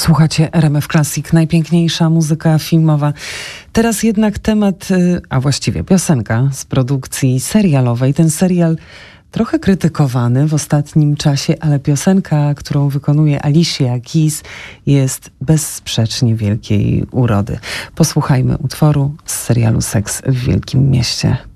Słuchacie RMF Classic, najpiękniejsza muzyka filmowa. Teraz jednak temat, a właściwie piosenka z produkcji serialowej. Ten serial trochę krytykowany w ostatnim czasie, ale piosenka, którą wykonuje Alicia Keys, jest bezsprzecznie wielkiej urody. Posłuchajmy utworu z serialu Seks w Wielkim Mieście.